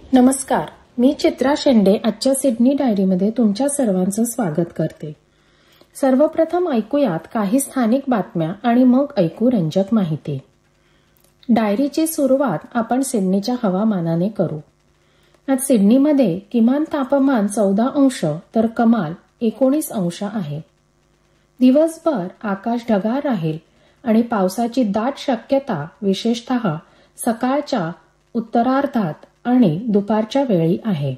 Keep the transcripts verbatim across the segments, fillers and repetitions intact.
नमस्कार, मी चित्रा शेंडे आजच्या सिडनी डायरीमध्ये तुमच्या सर्वांचं स्वागत करते. सर्वप्रथम ऐकूयात काही स्थानिक बातम्या आणि मग ऐकू रंजक माहिती. डायरीची सुरुवात आपण सिडनीच्या हवामानाने करू. आज सिडनीमध्ये किमान तापमान चौदा अंश तर कमाल एकोणीस अंश आहे. दिवसभर आकाश ढगाळ राहील आणि पावसाची दाट शक्यता विशेषतः सकाळच्या उत्तरार्धात आणि दुपारच्या वेळी आहे.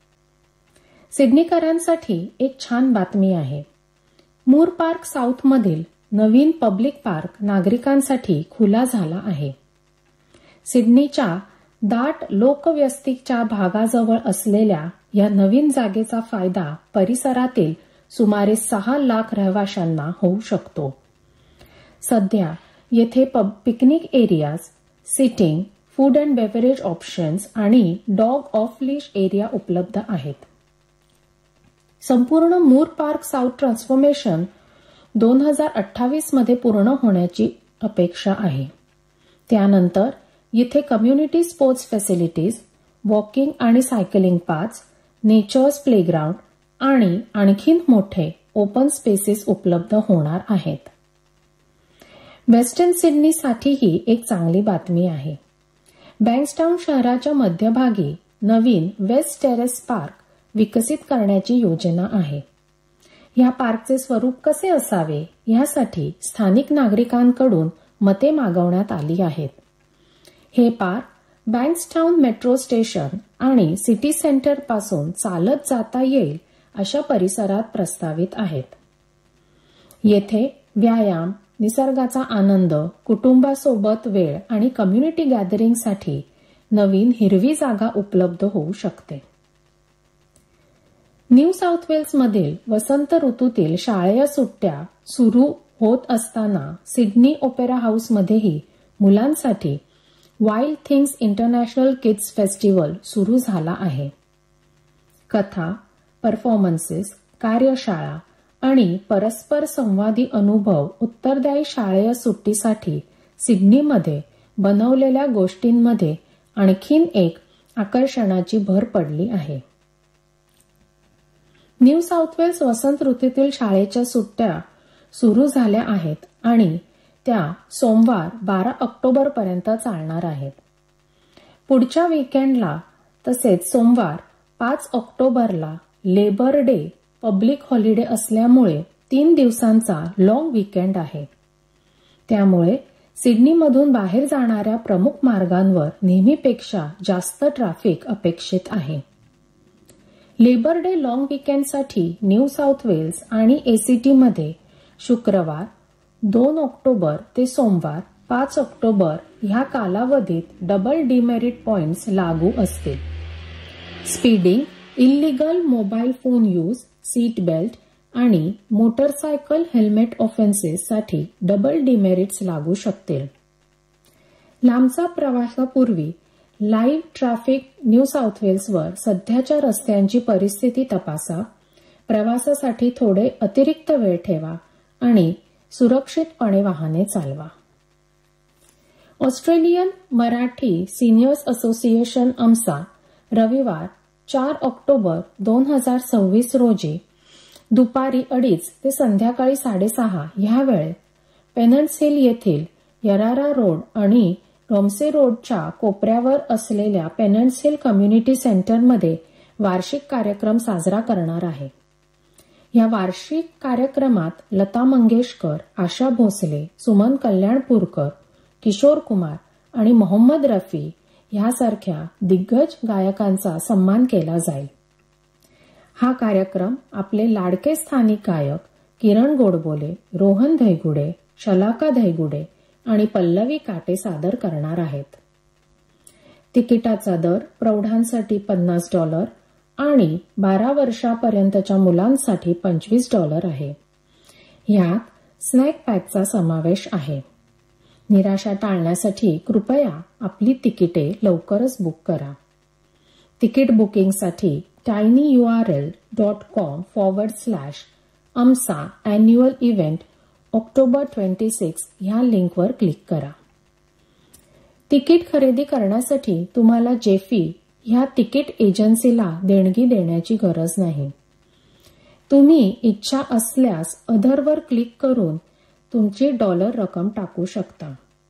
सिडनीकरांसाठी एक छान बातमी आहे. मूर पार्क साऊथमधील नवीन पब्लिक पार्क नागरिकांसाठी खुला झाला आहे. सिडनीच्या दाट लोकवस्तीच्या भागाजवळ असलेल्या या नवीन जागेचा फायदा परिसरातील सुमारे सहा लाख रहिवाशांना होऊ शकतो. सध्या येथे picnic areas, sitting, food and beverage options आणि डॉग ऑफ लीश एरिया उपलब्ध आहेत. संपूर्ण मूर पार्क साऊथ ट्रान्सफॉर्मेशन दोन हजार अठ्ठावीस मध्ये पूर्ण होण्याची अपेक्षा आहे. त्यानंतर येथे कम्युनिटी स्पोर्ट्स फॅसिलिटीज, वॉकिंग आणि सायकलिंग पाथ्स, नेचर्स प्लेग्राऊंड आणि आणखीन मोठे ओपन स्पेसेस उपलब्ध होणार आहेत. वेस्टर्न सिडनीसाठीही एक चांगली बातमी आहे. बँक्सटाऊन शहराच्या मध्यभागी नवीन वेस्ट टेरेस पार्क विकसित करण्याची योजना आहे. या पार्कचे स्वरूप कसे असावे यासाठी स्थानिक नागरिकांकडून मते मागवण्यात आली आहेत. हे पार्क बँक्सटाऊन मेट्रो स्टेशन आणि सिटी सेंटर पासून चालत जाता येईल अशा परिसरात प्रस्तावित आहेत. येथे व्यायाम, निसर्गाचा आनंद, कुटुंबासोबत वेळ आणि कम्युनिटी गॅदरिंगसाठी नवीन हिरवी जागा उपलब्ध होऊ शकते. न्यू साऊथ वेल्समधील वसंत ऋतूतील शाळेय सुट्ट्या सुरू होत असताना सिडनी ओपेरा हाऊसमध्येही मुलांसाठी wild things international kids festival सुरू झाला आहे. कथा, परफॉर्मन्सेस, कार्यशाळा आणि परस्पर संवादी अनुभव उत्तरदायी शाळेय सुट्टीसाठी सिडनीमध्ये बनवलेल्या गोष्टींमध्ये आणखीन एक आकर्षणाची भर पडली आहे. न्यू साऊथ वेल्स वसंत ऋतूतील शाळेच्या सुट्ट्या सुरू झाल्या आहेत आणि त्या सोमवार बारा ऑक्टोबर पर्यंत चालणार आहेत. पुढच्या वीकेंडला तसेच सोमवार पाच ऑक्टोबरला लेबर डे पब्लिक हॉलिडे असल्यामुळे तीन दिवसांचा लॉंग वीकेंड आहे. त्यामुळे सिडनीमधून बाहेर जाणाऱ्या प्रमुख मार्गांवर नेहमीपेक्षा जास्त ट्रॅफिक अपेक्षित आहे. Labour day long वीकेंडसाठी new south Wales आणि एसीटीमध्ये शुक्रवार दोन ऑक्टोबर ते सोमवार पाच ऑक्टोबर ह्या कालावधीत डबल डिमेरिट पॉइंट्स लागू असतील. Speeding, illegal mobile phone use, seat belt आणि मोटरसायकल हेल्मेट ऑफेन्सेससाठी डबल डिमेरिट्स लागू शकतील. लांबचा प्रवासापूर्वी लाईव्ह ट्रॅफिक न्यू साऊथ वेल्सवर सध्याच्या रस्त्यांची परिस्थिती तपासा, प्रवासासाठी थोडे अतिरिक्त वेळ ठेवा आणि सुरक्षितपणे वाहने चालवा. ऑस्ट्रेलियन मराठी सिनियर्स असोसिएशन अमसा रविवार चार ऑक्टोबर दोन हजार सव्वीस रोजी दुपारी अडीच ते संध्याकाळी साडेसहा ह्या वेळेत पेनन्स हिल येथील यरारा रोड आणि रोमसे रोडच्या कोपऱ्यावर असलेल्या पेनन्स हिल कम्युनिटी सेंटरमध्ये वार्षिक कार्यक्रम साजरा करणार आहे. या वार्षिक कार्यक्रमात लता मंगेशकर, आशा भोसले, सुमन कल्याणपूरकर, किशोर कुमार आणि मोहम्मद रफी ह्यासारख्या दिग्गज गायकांचा सन्मान केला जाईल. हा कार्यक्रम आपले लाडके स्थानिक गायक किरण गोडबोले, रोहन धैगुडे, शलाका धैगुडे आणि पल्लवी काटे सादर करणार आहेत. तिकिटाचा दर प्रौढांसाठी पन्नास डॉलर आणि बारा वर्षापर्यंतच्या मुलांसाठी पंचवीस डॉलर आहे. ह्यात स्नॅक पॅकचा समावेश आहे. निराशा टाळण्यासाठी कृपया आपली तिकिटे लवकरच बुक करा. तिकीट बुकिंगसाठी tinyurl dot com forward slash अमसा annual event October छब्बीस ह्या लिंकवर क्लिक करा. तिकीट खरेदी करण्यासाठी तुम्हाला जेफी ह्या तिकीट एजन्सीला देणगी देण्याची गरज नाही. तुम्ही इच्छा असल्यास अदरवर क्लिक करून तुमची डॉलर रक्कम टाकू शकता.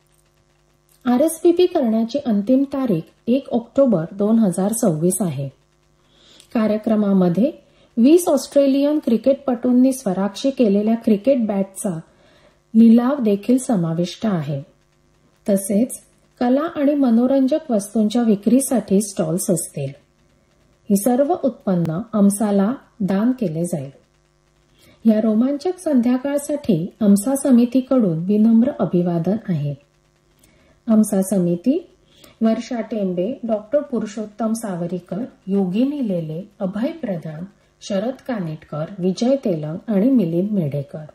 आरएसपीपी करण्याची अंतिम तारीख एक ऑक्टोबर दोन हजार सव्वीस आहे. कार्यक्रमामध्ये वीस ऑस्ट्रेलियन क्रिकेटपटूंनी स्वराक्षी केलेल्या क्रिकेट बॅटचा लिलाव देखील समाविष्ट आहे. तसेच कला आणि मनोरंजक वस्तूंच्या विक्रीसाठी स्टॉल्स असतील. ही सर्व उत्पन्न अम्साला दान केले जाईल. या रोमांचक संध्याकाळसाठी अम्सा समितीकडून विनम्र अभिवादन आहे. अम्सा समिती वर्षा टेंबे, डॉक्टर पुरुषोत्तम सावरीकर, योगिनी लेले, अभय प्रधान, शरद कानेटकर, विजय तेलंग आणि Milind Medhekar.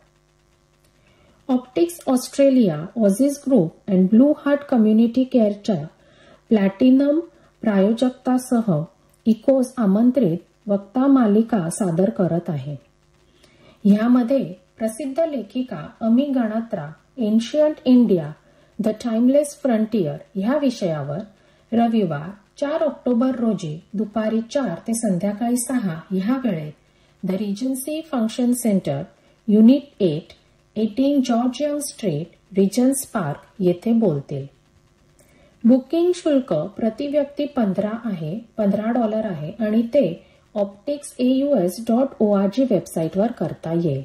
Optics Australia, ऑझिस group and blue heart community केअरच्या platinum प्रायोजकतासह Eeco आमंत्रित वक्ता मालिका सादर करत आहे. ह्यामध्ये प्रसिद्ध लेखिका अमी Ganatra ancient India the timeless frontier ह्या विषयावर रविवार चार ऑक्टोबर रोजी दुपारी चार ते संध्याकाळी सहा ह्या वेळेत the regency function centre, unit eight, eighteen George young street, reasons park येथे बोलतील. बुकिंग शुल्क प्रति व्यक्ती पंधरा आहे पंधरा डॉलर आहे आणि ते ऑप्टिक्स एयूएस डॉट ओआरजी वेबसाईटवर करता येईल.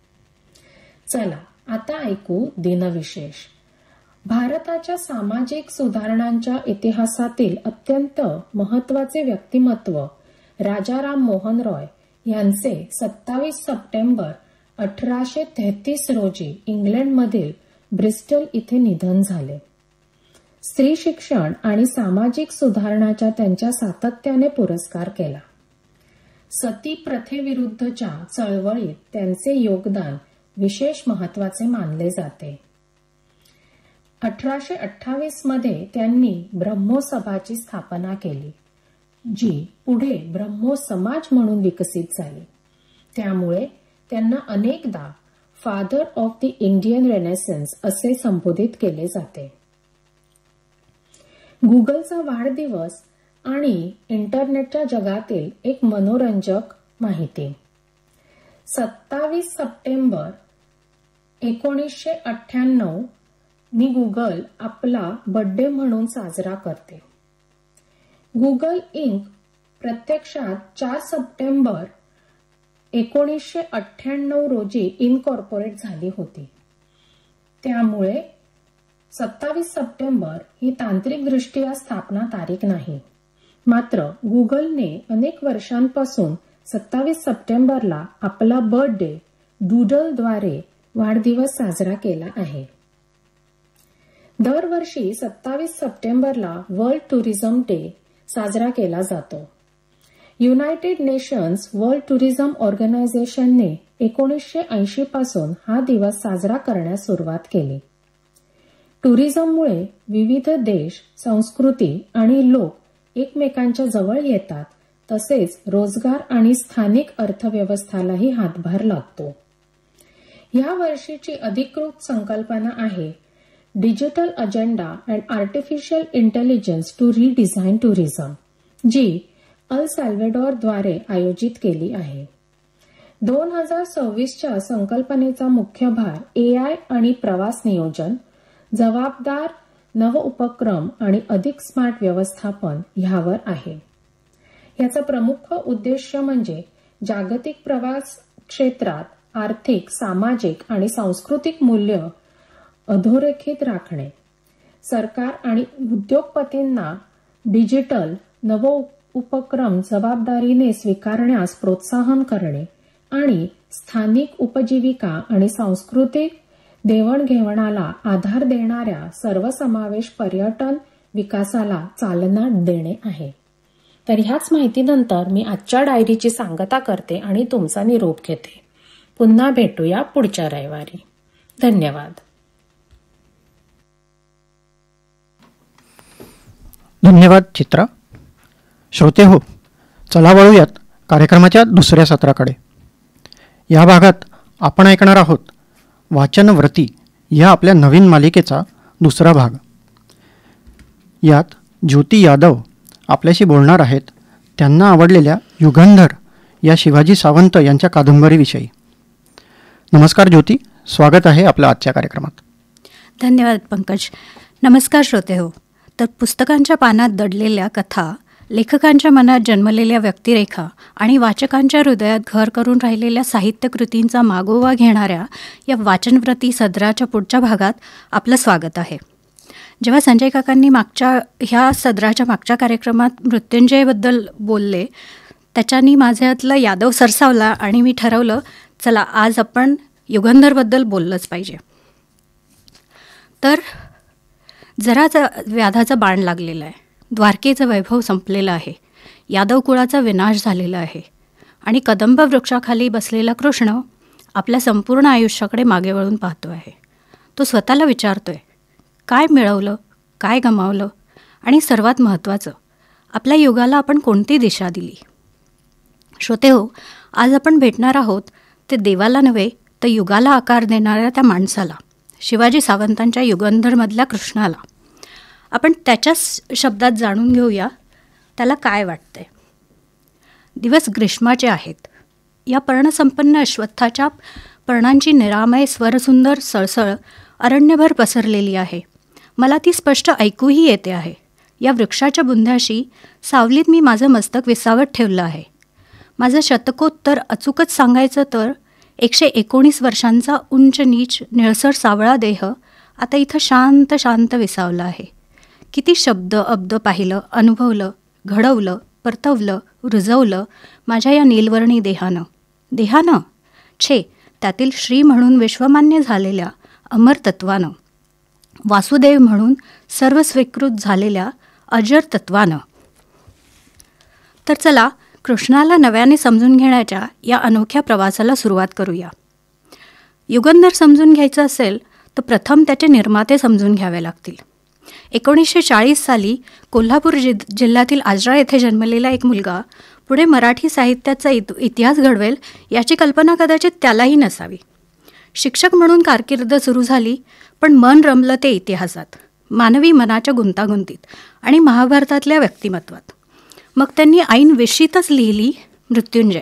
चला आता ऐकू दिनविशेष. भारताच्या सामाजिक सुधारणांच्या इतिहासातील अत्यंत महत्वाचे व्यक्तिमत्व राजाराम मोहन रॉय यांचे सत्तावीस सप्टेंबर अठराशे तेहतीस रोजी इंग्लंडमधील ब्रिस्टल इथे निधन झाले. स्त्री शिक्षण आणि सामाजिक सुधारणाच्या त्यांच्या सातत्याने पुरस्कार केला. सती प्रथेविरुद्धच्या चळवळीत त्यांचे योगदान विशेष महत्वाचे मानले जाते. अठराशे अठ्ठावीस मध्ये त्यांनी ब्रह्मो सभाची स्थापना केली, जी पुढे ब्रह्मो समाज म्हणून विकसित झाली. त्यामुळे त्यांना अनेकदा father of the Indian renaissance असे संबोधित केले जाते. गुगलचा वाढदिवस आणि इंटरनेटच्या जगातील एक मनोरंजक माहिती. सत्तावीस सप्टेंबर एकोणीसशे अठ्ठ्याण्णव नी गुगल आपला बर्थडे म्हणून साजरा करते. गुगल इंक प्रत्यक्षात चार सप्टेंबर एकोणीसशे अठ्ठ्याण्णव रोजी इनकॉर्पोरेट झाली होती. त्यामुळे सत्तावीस सप्टेंबर ही तांत्रिकदृष्ट्या स्थापना तारीख नाही. मात्र गुगलने अनेक वर्षांपासून सत्तावीस सप्टेंबरला आपला बर्थडे डूडलद्वारे वाढदिवस साजरा केला आहे. दरवर्षी सत्तावीस सप्टेंबरला वर्ल्ड टुरिझम डे साजरा केला जातो. युनायटेड नेशन्स वर्ल्ड टुरिझम ऑर्गनायझेशनने एकोणीसशे ऐंशी पासून हा दिवस साजरा करण्यास सुरुवात केली. टुरिझममुळे विविध देश, संस्कृती आणि लोक एकमेकांच्या जवळ येतात, तसेच रोजगार आणि स्थानिक अर्थव्यवस्थेलाही हातभार लागतो. या वर्षीची अधिकृत संकल्पना आहे digital agenda and artificial intelligence to redesign tourism, जी अल सॅल्वेडॉरद्वारे आयोजित केली आहे. दोन हजार सव्वीसच्या संकल्पनेचा मुख्य भार एआय आणि प्रवास नियोजन, जबाबदार नवउपक्रम आणि अधिक स्मार्ट व्यवस्थापन ह्यावर आहे. याचा प्रमुख उद्देश म्हणजे जागतिक प्रवास क्षेत्रात आर्थिक, सामाजिक आणि सांस्कृतिक मूल्य अधोरेखित राखणे, सरकार आणि उद्योगपतींना डिजिटल नवउपक्रम जबाबदारीने स्वीकारण्यास प्रोत्साहन करणे आणि स्थानिक उपजीविका आणि सांस्कृतिक देवाणघेवाणाला आधार देणाऱ्या सर्वसमावेश पर्यटन विकासाला चालना देणे आहे. तर ह्याच माहितीनंतर मी आजच्या डायरीची सांगता करते आणि तुमचा निरोप घेते. पुन्हा भेटूया पुढच्या रविवारी. धन्यवाद. धन्यवाद चित्रा. श्रोते हो, चला वळूयात कार्यक्रमाच्या दुसऱ्या सत्राकडे. या भागात आपण ऐकणार आहोत वाचनव्रती या आपल्या नवीन मालिकेचा दुसरा भाग. यात ज्योती यादव आपल्याशी बोलणार आहेत त्यांना आवडलेल्या युगंधर या शिवाजी सावंत यांच्या कादंबरीविषयी. नमस्कार ज्योती, स्वागत आहे आपलं आजच्या कार्यक्रमात. धन्यवाद पंकज. नमस्कार श्रोते हो. तर पुस्तकांच्या पानात दडलेल्या कथा, लेखकांच्या मनात जन्मलेल्या व्यक्तिरेखा आणि वाचकांच्या हृदयात घर करून राहिलेल्या साहित्यकृतींचा मागोवा घेणाऱ्या या वाचनव्रती सदराच्या पुढच्या भागात आपलं स्वागत आहे. जेव्हा संजय काकांनी मागच्या ह्या सदराच्या मागच्या कार्यक्रमात मृत्युंजयबद्दल बोलले, त्याच्यानी माझ्यातला यादव सरसावला आणि मी ठरवलं, चला आज आपण युगंधरबद्दल बोललंच पाहिजे. तर जराच व्याधाचा बाण लागलेला आहे, द्वारकेचं वैभव संपलेलं आहे, यादव कुळाचा विनाश झालेला आहे आणि कदंब वृक्षाखाली बसलेला कृष्ण आपल्या संपूर्ण आयुष्याकडे मागे वळून पाहतो आहे. तो स्वतःला विचारतोय, काय मिळवलं, काय गमावलं आणि सर्वात महत्त्वाचं, आपल्या युगाला आपण कोणती दिशा दिली. श्रोते हो, आज आपण भेटणार आहोत ते देवाला नव्हे तर युगाला आकार देणाऱ्या त्या माणसाला, शिवाजी सावंतांच्या युगंधरमधल्या कृष्णाला. आपण त्याच्याच शब्दात जाणून घेऊया त्याला काय वाटतंय. दिवस ग्रीष्माचे आहेत. या पर्णसंपन्न अश्वत्थाच्या पर्णांची निरामय स्वरसुंदर सळसळ अरण्यभर पसरलेली आहे. मला ती स्पष्ट ऐकूही येते आहे. या वृक्षाच्या बुंध्याशी सावलीत मी माझं मस्तक विसावत ठेवलं आहे. माझं शतकोत्तर अचूकच सांगायचं तर एकशे एकोणीस वर्षांचा उंच नीच निळसर सावळा देह आता इथं शांत शांत विसावला आहे. किती शब्द अब्द पाहिलं, अनुभवलं, घडवलं, परतवलं, रुजवलं माझ्या या नीलवर्णी देहानं. देहानं छे, त्यातील श्री म्हणून विश्वमान्य झालेल्या अमर तत्वानं, वासुदेव म्हणून सर्व स्वीकृत झालेल्या अजर तत्वानं. तर चला कृष्णाला नव्याने समजून घेण्याच्या या अनोख्या प्रवासाला सुरुवात करूया. युगंधर समजून घ्यायचं असेल तर प्रथम त्याचे निर्माते समजून घ्यावे लागतील. एकोणीसशे चाळीस साली कोल्हापूर जि जिल्ह्यातील आजरा येथे जन्मलेला एक मुलगा पुढे मराठी साहित्याचा इत इतिहास घडवेल याची कल्पना कदाचित त्यालाही नसावी. शिक्षक म्हणून कारकीर्द सुरू झाली, पण मन रमलं ते इतिहासात, मानवी मनाच्या गुंतागुंतीत आणि महाभारतातल्या व्यक्तिमत्वात. मग त्यांनी ऐन विशीतच लिहिली मृत्युंजय.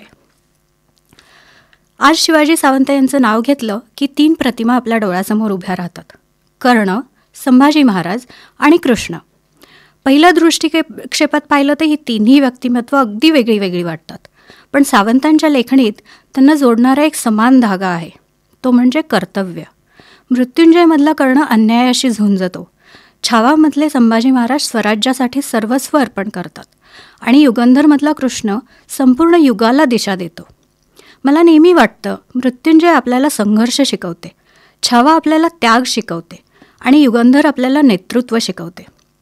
आज शिवाजी सावंत यांचं नाव घेतलं की तीन प्रतिमा आपल्या डोळ्यासमोर उभ्या राहतात: कर्ण, संभाजी महाराज आणि कृष्ण. पहिल्या दृष्टिक्षेपात पाहिलं तर ही तिन्ही व्यक्तिमत्व अगदी वेगळी वेगळी वाटतात, पण सावंतांच्या लेखणीत त्यांना जोडणारा एक समान धागा आहे, तो म्हणजे कर्तव्य. मृत्युंजयमधला कर्ण अन्यायाशी झुंजतो, छावामधले संभाजी महाराज स्वराज्यासाठी सर्वस्व अर्पण करतात आणि युगंधरमधला कृष्ण संपूर्ण युगाला दिशा देतो. मला नेहमी वाटतं मृत्युंजय आपल्याला संघर्ष शिकवते, छावा आपल्याला त्याग शिकवते आणि युगंधर आपल्याला नेतृत्व शिकवते.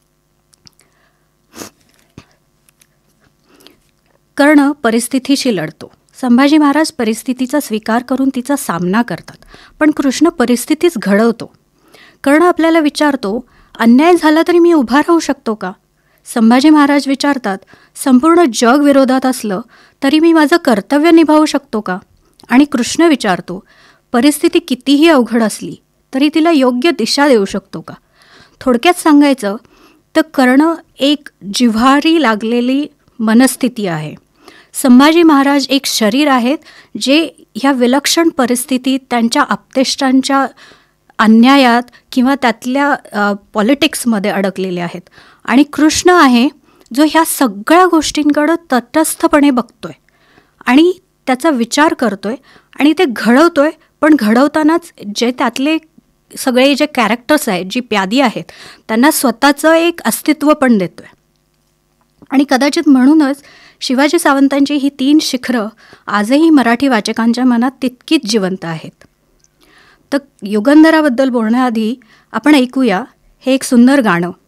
कर्ण परिस्थितीशी लढतो, संभाजी महाराज परिस्थितीचा स्वीकार करून तिचा सामना करतात, पण कृष्ण परिस्थितीच घडवतो. कर्ण आपल्याला विचारतो, अन्याय झाला तरी मी उभा राहू शकतो का? संभाजी महाराज विचारतात, संपूर्ण जग विरोधात असलं तरी मी माझं कर्तव्य निभावू शकतो का? आणि कृष्ण विचारतो, परिस्थिती कितीही अवघड असली तरी तिला योग्य दिशा देऊ शकतो का? थोडक्यात सांगायचं तर कर्ण एक जिव्हारी लागलेली मनस्थिती आहे. संभाजी महाराज एक शरीर आहेत जे ह्या विलक्षण परिस्थितीत त्यांच्या आप्तेष्टांच्या अन्यायात किंवा त्यातल्या पॉलिटिक्समध्ये अडकलेले आहेत. आणि कृष्ण आहे जो ह्या सगळ्या गोष्टींकडं तटस्थपणे बघतोय आणि त्याचा विचार करतोय आणि ते घडवतोय, पण घडवतानाच जे त्यातले सगळे जे कॅरेक्टर्स आहेत, जी प्यादी आहेत, त्यांना स्वतःचं एक अस्तित्व पण देतोय. आणि कदाचित म्हणूनच शिवाजी सावंतांची ही तीन शिखरं आजही मराठी वाचकांच्या मनात तितकीच जिवंत आहेत. तर युगंधराबद्दल बोलण्याआधी आपण ऐकूया हे एक सुंदर गाणं.